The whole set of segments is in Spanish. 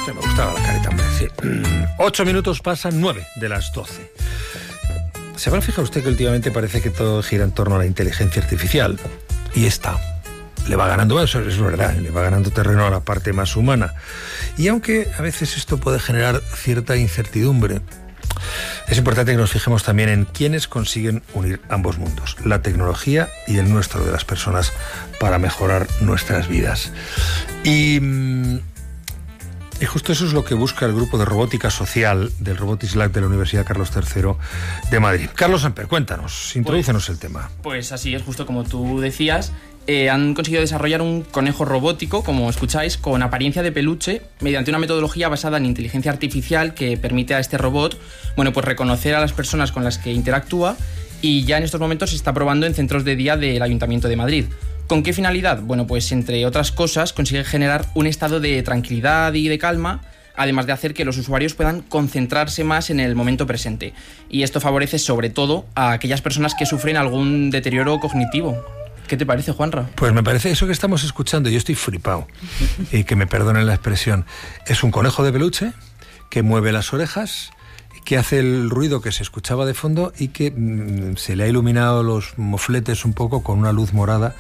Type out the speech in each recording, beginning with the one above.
Me gustaba la careta, hombre. Sí. 8 minutos pasan 9 de las 12. ¿Se habrá fijado usted que últimamente parece que todo gira en torno a la inteligencia artificial? Y esta le va ganando, bueno, eso es verdad, le va ganando terreno a la parte más humana. Y aunque a veces esto puede generar cierta incertidumbre, es importante que nos fijemos también en quiénes consiguen unir ambos mundos, la tecnología y el nuestro de las personas, para mejorar nuestras vidas. Y justo eso es lo que busca el grupo de robótica social del Robotics Lab de la Universidad Carlos III de Madrid. Carlos Samper, cuéntanos, introdúcenos el tema. Pues así es, justo como tú decías, han conseguido desarrollar un conejo robótico, como escucháis, con apariencia de peluche, mediante una metodología basada en inteligencia artificial que permite a este robot, bueno, pues reconocer a las personas con las que interactúa, y ya en estos momentos se está probando en centros de día del Ayuntamiento de Madrid. ¿Con qué finalidad? Bueno, pues entre otras cosas consigue generar un estado de tranquilidad y de calma, además de hacer que los usuarios puedan concentrarse más en el momento presente. Y esto favorece sobre todo a aquellas personas que sufren algún deterioro cognitivo. ¿Qué te parece, Juanra? Pues me parece eso que estamos escuchando, yo estoy flipado, y que me perdonen la expresión. Es un conejo de peluche que mueve las orejas, que hace el ruido que se escuchaba de fondo y que se le ha iluminado los mofletes un poco con una luz morada.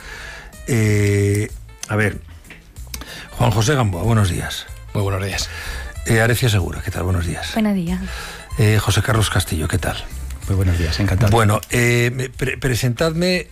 A ver, Juan José Gamboa, buenos días. Muy buenos días. Arecia Segura, ¿qué tal? Buenos días. Buenos días. José Carlos Castillo, ¿qué tal? Muy buenos días, encantado. Bueno, presentadme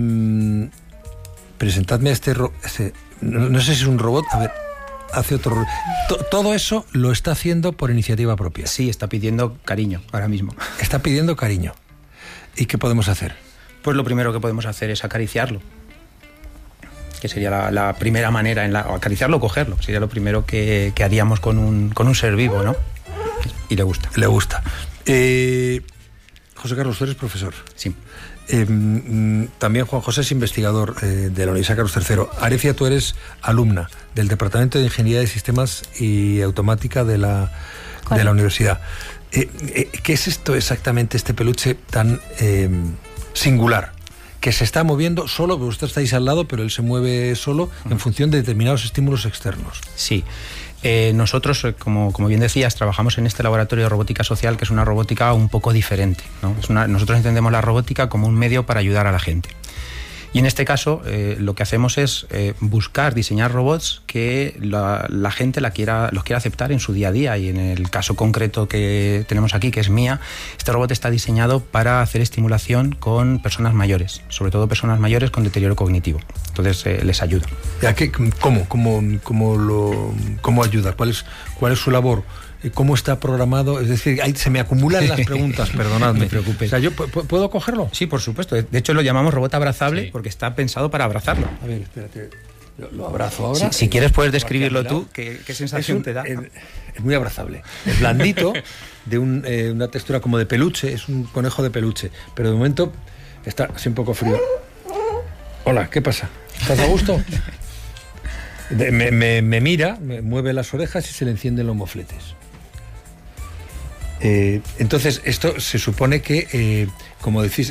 este no sé si es un robot, a ver, hace otro robot. Todo eso lo está haciendo por iniciativa propia. Sí, está pidiendo cariño ahora mismo. Está pidiendo cariño. ¿Y qué podemos hacer? Pues lo primero que podemos hacer es acariciarlo, que sería la primera manera, acariciarlo o cogerlo, sería lo primero que haríamos con un ser vivo, ¿no? Y le gusta. Le gusta. José Carlos, tú eres profesor. Sí. También Juan José es investigador de la Universidad Carlos III. Arecia, tú eres alumna del Departamento de Ingeniería de Sistemas y Automática de la universidad. ¿Qué es esto exactamente, este peluche tan singular, que se está moviendo solo, porque vosotros estáis al lado, pero él se mueve solo en función de determinados estímulos externos? Sí. Nosotros, como bien decías, trabajamos en este laboratorio de robótica social, que es una robótica un poco diferente, ¿no? Nosotros entendemos la robótica como un medio para ayudar a la gente. Y en este caso, lo que hacemos es buscar, diseñar robots que la gente los quiera aceptar en su día a día. Y en el caso concreto que tenemos aquí, que es Mía, este robot está diseñado para hacer estimulación con personas mayores, sobre todo personas mayores con deterioro cognitivo. Entonces, les ayuda. ¿Cómo ayuda? ¿Cuál es su labor? ¿Cómo está programado? Es decir, se me acumulan las preguntas, perdonadme. No te preocupes. O sea, ¿puedo cogerlo? Sí, por supuesto. De hecho, lo llamamos robot abrazable, sí, porque está pensado para abrazarlo. A ver, espérate. Lo abrazo ahora. Si quieres, puedes describirlo tú. ¿Qué sensación te da? Es muy abrazable. Es blandito, de una textura como de peluche. Es un conejo de peluche. Pero de momento está así un poco frío. Hola, ¿qué pasa? ¿Estás a gusto? Me mira, me mueve las orejas y se le encienden los mofletes. Entonces, esto se supone que, como decís,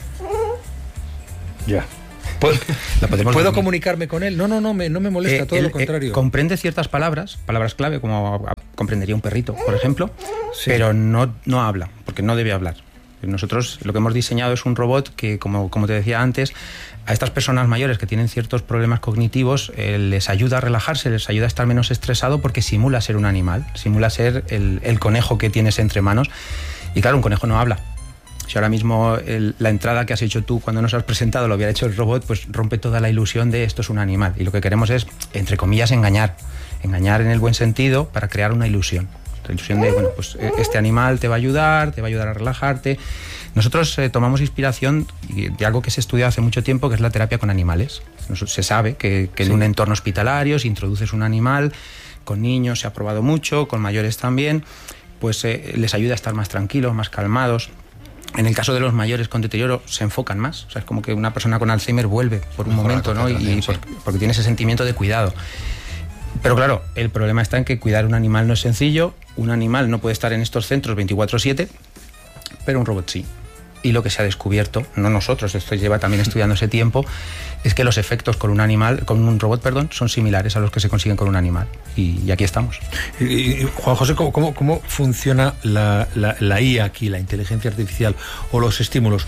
ya. ¿Puedo comunicarme con él? No me molesta, todo lo contrario. Comprende ciertas palabras clave, como comprendería un perrito, por ejemplo, sí, pero no habla, porque no debe hablar. Nosotros lo que hemos diseñado es un robot que, como te decía antes, a estas personas mayores que tienen ciertos problemas cognitivos les ayuda a relajarse, les ayuda a estar menos estresado, porque simula ser un animal, simula ser el conejo que tienes entre manos. Y claro, un conejo no habla. Si ahora mismo la entrada que has hecho tú cuando nos has presentado lo hubiera hecho el robot, pues rompe toda la ilusión de esto es un animal. Y lo que queremos es, entre comillas, engañar en el buen sentido, para crear una ilusión. La ilusión de, bueno, pues este animal te va a ayudar a relajarte. Nosotros tomamos inspiración de algo que se estudia hace mucho tiempo, que es la terapia con animales. Se sabe que en un entorno hospitalario, si introduces un animal, con niños se ha probado mucho, con mayores también, pues les ayuda a estar más tranquilos, más calmados. En el caso de los mayores con deterioro se enfocan más. O sea, es como que una persona con Alzheimer vuelve por un momento, ¿no? Porque tiene ese sentimiento de cuidado. Pero claro, el problema está en que cuidar un animal no es sencillo. Un animal no puede estar en estos centros 24/7, pero un robot sí. y lo que se ha descubierto, no nosotros, esto lleva también estudiándose tiempo, es que los efectos con un robot, son similares a los que se consiguen con un animal. Y aquí estamos. Y Juan José, ¿cómo funciona la IA aquí, la inteligencia artificial o los estímulos?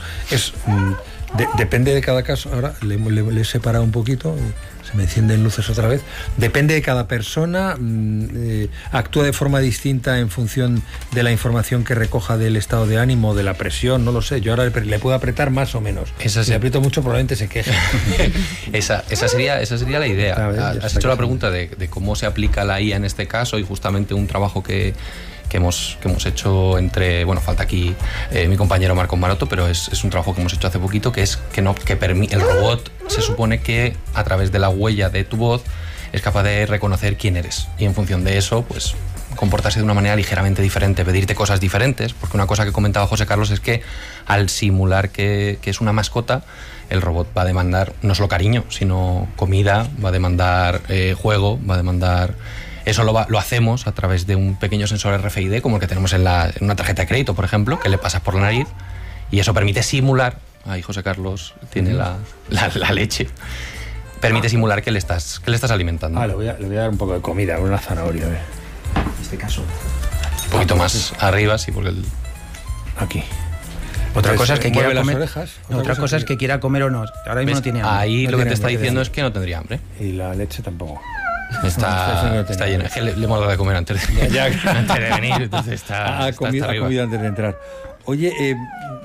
Depende de cada caso. Ahora le he separado un poquito. Se me encienden luces otra vez. Depende de cada persona, actúa de forma distinta en función de la información que recoja del estado de ánimo, de la presión, no lo sé. Yo ahora le puedo apretar más o menos. Si le aprieto mucho, probablemente se queje. esa sería la idea. Has hecho la pregunta de cómo se aplica la IA en este caso, y justamente un trabajo que hemos hecho falta aquí mi compañero Marco Maroto, pero es un trabajo que hemos hecho hace poquito, que es que el robot se supone que a través de la huella de tu voz es capaz de reconocer quién eres, y en función de eso pues comportarse de una manera ligeramente diferente, pedirte cosas diferentes, porque una cosa que comentaba José Carlos es que al simular que es una mascota, el robot va a demandar no solo cariño, sino comida, va a demandar juego, va a demandar... Eso lo hacemos a través de un pequeño sensor RFID, como el que tenemos en una tarjeta de crédito, por ejemplo, que le pasas por la nariz, y eso permite simular... Ahí José Carlos tiene la leche. Permite simular que le estás alimentando. Le voy a dar un poco de comida, una zanahoria. En este caso. Un poquito más arriba, sí, porque aquí. Otra cosa es que quiera comer. Orejas, otra cosa es que quiera comer o no. Ahora mismo no tiene hambre. Ahí lo que te está diciendo es que no tendría hambre. Y la leche tampoco. Está lleno. Es que le hemos dado de comer antes de venir, entonces está comido antes de entrar. Oye,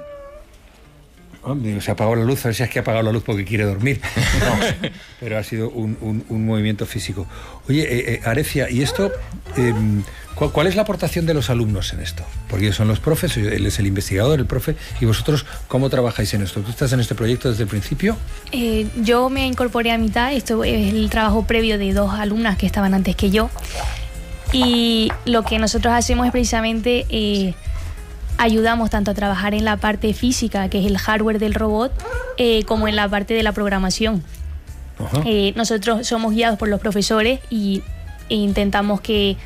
se ha apagado la luz, a ver si es que ha apagado la luz porque quiere dormir. No, pero ha sido un movimiento físico. Oye, Arecia, ¿y esto? ¿Cuál es la aportación de los alumnos en esto? Porque ellos son los profes, él es el investigador, el profe, y vosotros, ¿cómo trabajáis en esto? ¿Tú estás en este proyecto desde el principio? Yo me incorporé a mitad, esto es el trabajo previo de 2 alumnas que estaban antes que yo, y lo que nosotros hacemos es precisamente ayudamos tanto a trabajar en la parte física, que es el hardware del robot, como en la parte de la programación. Nosotros somos guiados por los profesores e intentamos que...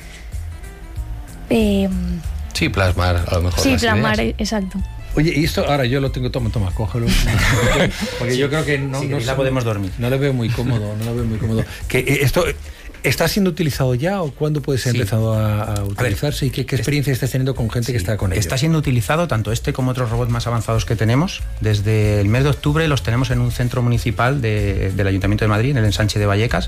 sí, plasmar a lo mejor. Sí, plasmar, exacto. Oye, y esto ahora yo lo tengo, toma, cógelo. Porque yo creo que no la podemos dormir. No lo veo muy cómodo, Que esto ¿está siendo utilizado ya o cuándo puede ser empezado a utilizarse? ¿Y qué experiencia estás teniendo con gente que está con ello? Está siendo utilizado tanto este como otros robots más avanzados que tenemos. Desde el mes de octubre los tenemos en un centro municipal del Ayuntamiento de Madrid, en el Ensanche de Vallecas.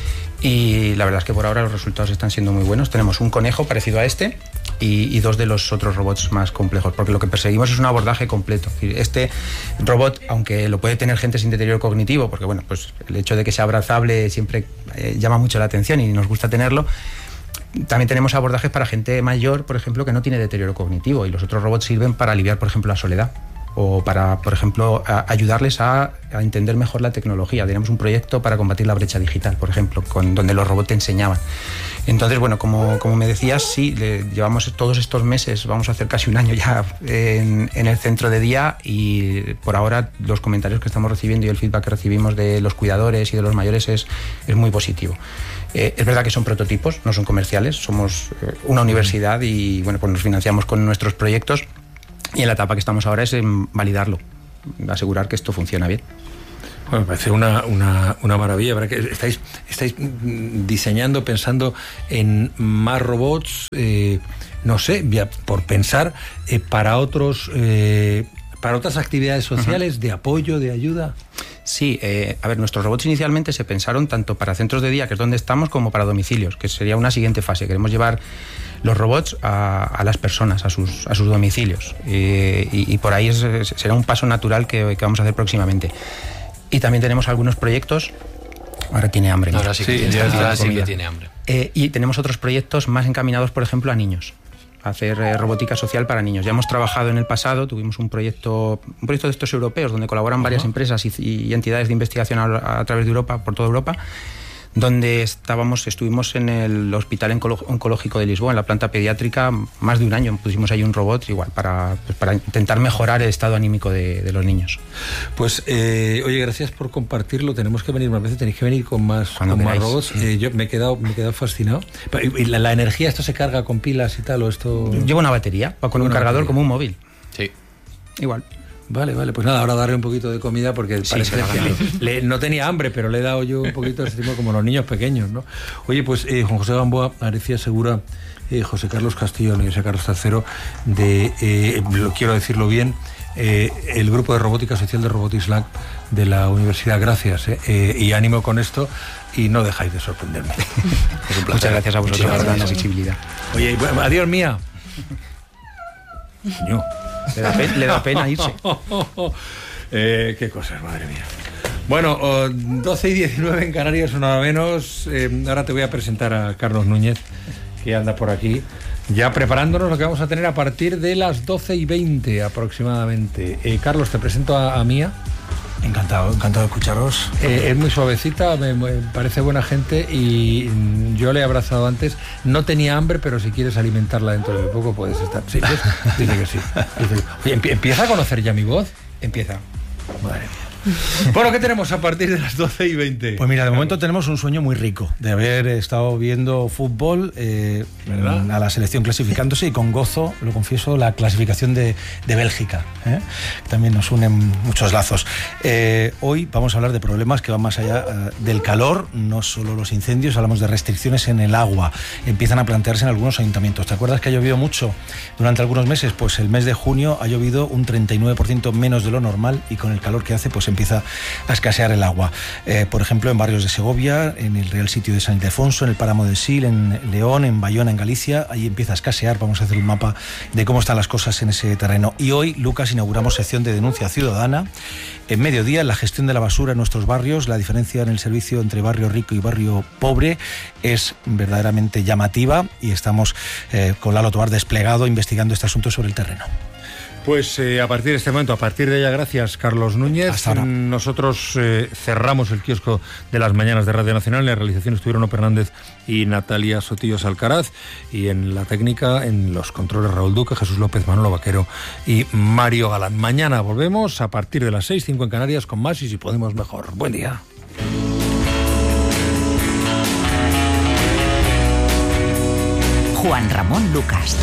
Y la verdad es que por ahora los resultados están siendo muy buenos. Tenemos un conejo parecido a este y 2 de los otros robots más complejos, porque lo que perseguimos es un abordaje completo. Este robot, aunque lo puede tener gente sin deterioro cognitivo, porque pues el hecho de que sea abrazable siempre llama mucho la atención y nos gusta tenerlo, también tenemos abordajes para gente mayor, por ejemplo, que no tiene deterioro cognitivo, y los otros robots sirven para aliviar, por ejemplo, la soledad, o para, por ejemplo, ayudarles a entender mejor la tecnología. Tenemos un proyecto para combatir la brecha digital, por ejemplo, donde los robots te enseñaban. Entonces, como me decías, sí, llevamos todos estos meses, vamos a hacer casi un año ya en el centro de día, y por ahora los comentarios que estamos recibiendo y el feedback que recibimos de los cuidadores y de los mayores es muy positivo. Es verdad que son prototipos, no son comerciales, somos una universidad y pues nos financiamos con nuestros proyectos. Y en la etapa que estamos ahora es en validarlo, asegurar que esto funciona bien. Bueno, me parece una maravilla, ¿verdad? Que estáis diseñando, pensando en más robots, no sé, por pensar para otras actividades sociales, de apoyo, de ayuda. Sí, nuestros robots inicialmente se pensaron tanto para centros de día, que es donde estamos, como para domicilios, que sería una siguiente fase. Queremos llevar los robots a las personas, a sus domicilios, y por ahí será un paso natural que vamos a hacer próximamente. Y también tenemos algunos proyectos. Ahora tiene hambre, ¿no? Ahora sí que tiene hambre. Y tenemos otros proyectos más encaminados, por ejemplo, a niños, a hacer robótica social para niños. Ya hemos trabajado en el pasado, tuvimos un proyecto de estos europeos donde colaboran varias empresas y entidades de investigación a través de Europa, por toda Europa, donde estuvimos en el Hospital Oncológico de Lisboa, en la planta pediátrica, más de un año. Pusimos ahí un robot igual para intentar mejorar el estado anímico de los niños. Pues, oye, gracias por compartirlo. Tenemos que venir más veces, tenéis que venir con más robots. Yo me he quedado fascinado. ¿Y la energía, esto se carga con pilas y tal? ¿O esto...? Lleva una batería, va con un cargador como un móvil. Sí. Igual. Vale, pues nada, ahora darle un poquito de comida porque parece que no tenía hambre, pero le he dado yo un poquito, como los niños pequeños, ¿no? Oye, pues Juan José Gamboa, Arecía Segura, José Carlos Castillo, la Universidad Carlos III, quiero decirlo bien, el grupo de robótica social de Robotics Lab de la universidad, gracias, y ánimo con esto y no dejáis de sorprenderme. Es un placer. Muchas gracias a vosotros por darnos visibilidad. Oye, adiós, Mía. No. Le da pena irse. Qué cosas, madre mía. Bueno, 12:19 en Canarias, una hora menos. Ahora te voy a presentar a Carlos Núñez, que anda por aquí, ya preparándonos lo que vamos a tener a partir de las 12:20 aproximadamente. Carlos, te presento a Mía. Encantado de escucharos. Es muy suavecita, me parece buena gente y yo le he abrazado antes. No tenía hambre, pero si quieres alimentarla dentro de poco puedes estar. Sí, dice que sí. Oye, ¿empieza a conocer ya mi voz? Empieza. Madre mía. Bueno, ¿qué tenemos a partir de las 12:20? Pues mira, de momento tenemos un sueño muy rico de haber estado viendo fútbol, a la selección clasificándose y con gozo, lo confieso, la clasificación de Bélgica, que también nos unen muchos lazos. Hoy vamos a hablar de problemas que van más allá del calor, no solo los incendios, hablamos de restricciones en el agua, empiezan a plantearse en algunos ayuntamientos. ¿Te acuerdas que ha llovido mucho durante algunos meses? Pues el mes de junio ha llovido un 39% menos de lo normal y con el calor que hace, pues empieza a escasear el agua. Por ejemplo, en barrios de Segovia, en el Real Sitio de San Ildefonso, en el Páramo de Sil, en León, en Bayona, en Galicia, ahí empieza a escasear. Vamos a hacer un mapa de cómo están las cosas en ese terreno. Y hoy, Lucas, inauguramos sección de denuncia ciudadana. En mediodía, en la gestión de la basura en nuestros barrios, la diferencia en el servicio entre barrio rico y barrio pobre es verdaderamente llamativa y estamos con Lalo Tobar desplegado investigando este asunto sobre el terreno. Pues a partir de este momento, a partir de ella, gracias Carlos Núñez. Hasta ahora. Nosotros cerramos el kiosco de las mañanas de Radio Nacional. En la realización estuvieron Ope Hernández y Natalia Sotillos Alcaraz, y en la técnica, en los controles, Raúl Duque, Jesús López, Manolo Vaquero y Mario Galán. Mañana volvemos a partir de las 6:05 en Canarias con más y si podemos mejor. Buen día. Juan Ramón Lucas.